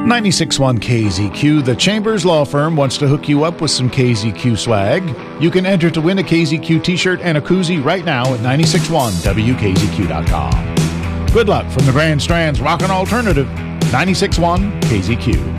96.1 KZQ, the Chambers Law Firm, wants to hook you up with some KZQ swag. You can enter to win a KZQ t-shirt and a koozie right now at 961wkzq.com. Good luck from the Grand Strand's Rockin' Alternative, 96.1 KZQ.